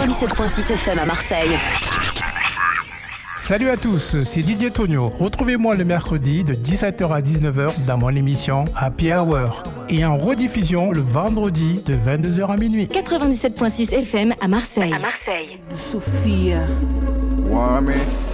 97.6 FM à Marseille. Salut à tous, c'est Didier Tonio. Retrouvez-moi le mercredi de 17h à 19h dans mon émission Happy Hour et en rediffusion le vendredi de 22h à minuit. 97.6 FM à Marseille. Sophia. Warm it.